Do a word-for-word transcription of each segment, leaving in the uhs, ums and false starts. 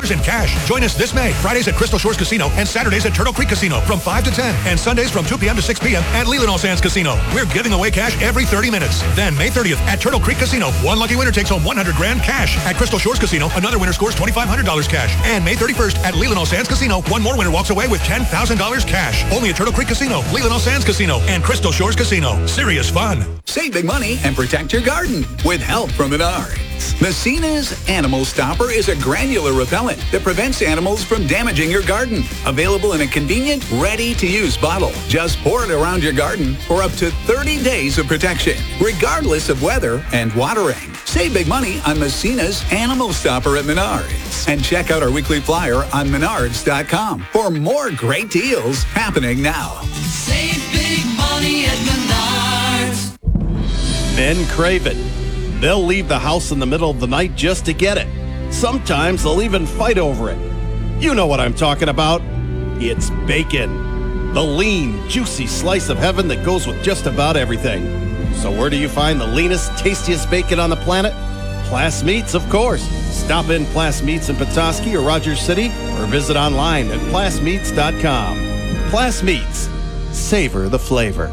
dollars in cash. Join us this May, Fridays at Crystal Shores Casino and Saturdays at Turtle Creek Casino from five to ten and Sundays from two p.m. to six p.m. at Leland All Sands Casino. We're giving away cash every thirty minutes. Then May thirtieth at Turtle Creek Casino, one lucky winner takes home one hundred grand cash. At Crystal Shores Casino, another winner scores twenty-five hundred dollars cash. And May thirty-first at Leland All Sands Casino, one more winner walks away with ten thousand dollars cash. Only at Turtle Creek Casino, Leland All Sands Casino, and Crystal Shores Casino. Serious fun. Save big money and protect your garden with help from Menards. Messina's Animal Stopper is a granular repellent that prevents animals from damaging your garden. Available in a convenient, ready-to-use bottle. Just pour it around your garden for up to thirty days of protection, regardless of weather and watering. Save big money on Messina's Animal Stopper at Menards. And check out our weekly flyer on menards dot com for more great deals happening now. Save big money at Menards. Men crave it. They'll leave the house in the middle of the night just to get it. Sometimes they'll even fight over it. You know what I'm talking about. It's bacon. The lean, juicy slice of heaven that goes with just about everything. So where do you find the leanest, tastiest bacon on the planet? Plas Meats, of course. Stop in Plas Meats in Petoskey or Rogers City or visit online at plas meats dot com. Plas Meats. Savor the flavor.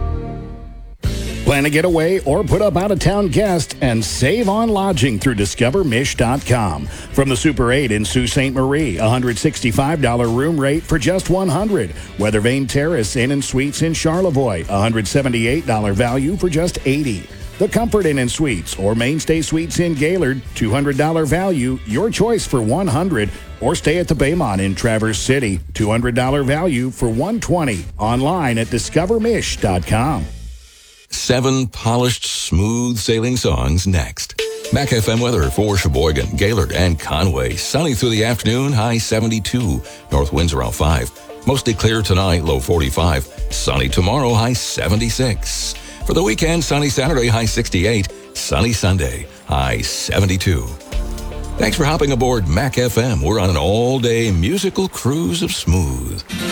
Plan a getaway or put up out-of-town guest and save on lodging through discover mish dot com. From the Super eight in Sault Ste. Marie, one hundred sixty-five dollars room rate for just one hundred dollars. Weathervane Terrace Inn and Suites in Charlevoix, one hundred seventy-eight dollars value for just eighty dollars. The Comfort Inn and Suites or Mainstay Suites in Gaylord, two hundred dollars value, your choice for one hundred dollars. Or stay at the Baymont in Traverse City, two hundred dollars value for one hundred twenty dollars. Online at discover mish dot com. Seven polished, smooth sailing songs next. Mac F M weather for Sheboygan, Gaylord, and Conway. Sunny through the afternoon, high seventy-two. North winds around five. Mostly clear tonight, low forty-five. Sunny tomorrow, high seventy-six. For the weekend, sunny Saturday, high sixty-eight. Sunny Sunday, high seventy-two. Thanks for hopping aboard Mac F M. We're on an all-day musical cruise of smooth.